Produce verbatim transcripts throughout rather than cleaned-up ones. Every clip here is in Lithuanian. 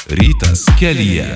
Rytas kelyje.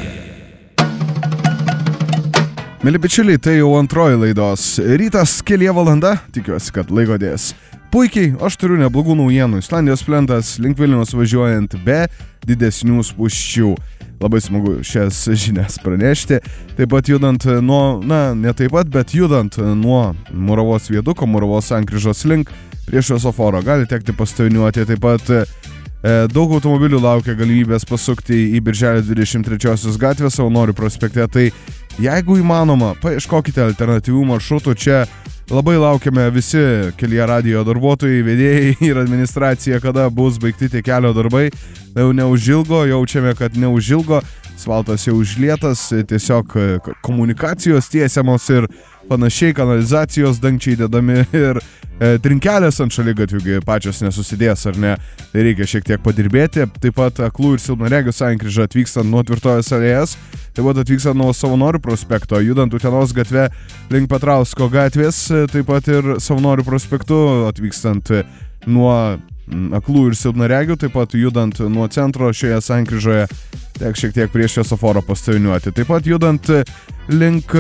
Mėly bičiuliai, tai jau antroji laidos Rytas kelyje valanda, tikiuosi, kad laikotės puikiai. Aš turiu neblogų naujienų. Islandijos plentas link Vilniaus važiuojant be didesnių spūsčių. Labai smagu šias žinias pranešti. Taip pat judant nuo, na, ne taip pat, bet judant nuo Muravos viaduko, Muravos sankryžos link prie šviesoforo gali tekti pastoviniuoti. Taip pat e, daug automobilių laukia galimybės pasukti į Birželio dvidešimt trečiosios gatvę Savanorių prospekte. Tai jeigu įmanoma, paieškokite alternatyvių maršrutų. Čia labai laukiame visi kelyje radijo darbuotojai, vedėjai ir administracija, kada bus baigti tie kelio darbai. Jau neužilgo, jaučiame, kad neužilgo, asfaltas jau užlietas, tiesiog komunikacijos tiesiamos ir panašiai, kanalizacijos dangčiai dedami ir e, trinkelės ant šaligatvių pačios nesusidės, ar ne, tai reikia šiek tiek padirbėti. Taip pat aklų ir silpnaregių sankryža atvykstant nuo Tvirtovės alėjos, taip pat atvykstant nuo Savanorių prospekto, judant Utenos gatve link Petrausko gatvės, taip pat ir Savanorių prospektu atvykstant nuo aklų ir silpnaregių, taip pat judant nuo centro šioje sankryžoje tek šiek tiek prie šviesoforo pastoviniuoti. Taip pat judant link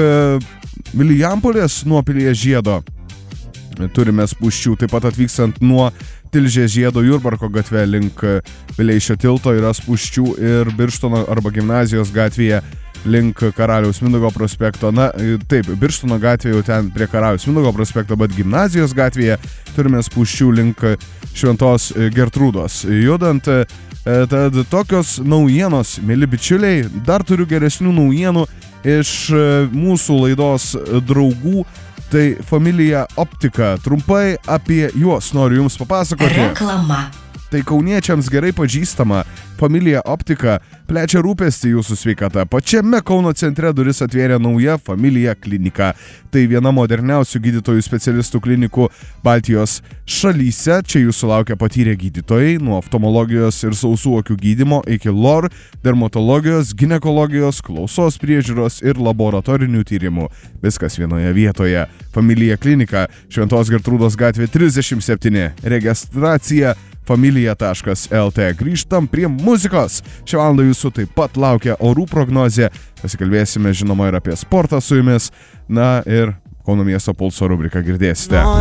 Vilijampolės nuo Pilies žiedo turime spūsčių, taip pat atvykstant nuo Tilžės žiedo Jurbarko gatve link Vileišio tilto yra spūsčių ir Birštono arba Gimnazijos gatvėje link Karaliaus Mindaugo prospekto. Na, taip, Birštono gatvėje jau ten prie Karaliaus Mindaugo prospekto, bet Gimnazijos gatvėje turime spūsčių link Šventos Gertrūdos. Judant, tad tokios naujienos, mėly bičiuliai, dar turiu geresnių naujienų iš mūsų laidos draugų. Tai Familija Optika. Trumpai apie juos noriu jums papasakoti. Reklama. Tai kauniečiams gerai pažįstama Familija Optika plečia rūpestį jūsų sveikata. Pačiame Kauno centre duris atvėrė nauja Familija klinika. Tai viena moderniausių gydytojų specialistų klinikų Baltijos šalyse. Čia jūsų laukia patyrę gydytojai nuo oftalmologijos ir sausų akių gydymo iki lor, dermatologijos, ginekologijos, klausos priežiūros ir laboratorinių tyrimų. Viskas vienoje vietoje. Familija klinika, Šventos Gertrūdos gatvė trisdešimt septyni. Registracija familija taškas lt. Grįžtam prie muzikos. Šią valandą jūsų taip pat laukia orų prognozė. Pasikalbėsime žinoma ir apie sportą su jumis. Na ir Kauno miesto pulso rubriką girdėsite.